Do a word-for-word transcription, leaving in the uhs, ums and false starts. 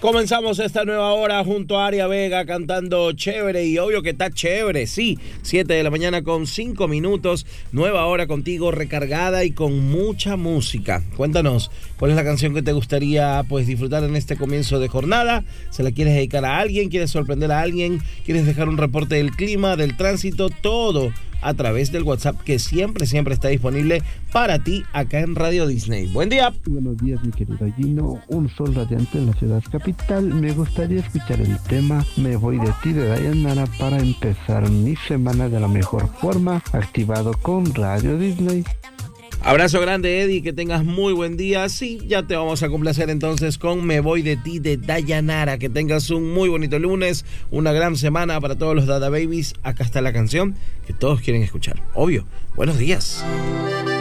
Comenzamos esta nueva hora junto a Aria Vega cantando chévere, y obvio que está chévere, sí, siete de la mañana con cinco minutos, nueva hora contigo recargada y con mucha música. Cuéntanos, ¿cuál es la canción que te gustaría pues disfrutar en este comienzo de jornada? ¿Se la quieres dedicar a alguien? ¿Quieres sorprender a alguien? ¿Quieres dejar un reporte del clima, del tránsito? Todo a través del WhatsApp que siempre, siempre está disponible para ti acá en Radio Disney. Buen día. Buenos días, mi querido Gino. Un sol radiante en la ciudad capital. Me gustaría escuchar el tema Me voy de ti de Dayanara para empezar mi semana de la mejor forma, activado con Radio Disney. Abrazo grande, Eddie, que tengas muy buen día. Sí, ya te vamos a complacer entonces con Me voy de ti de Dayanara. Que tengas un muy bonito lunes, una gran semana para todos los Dada Babies. Acá está la canción que todos quieren escuchar. Obvio, buenos días.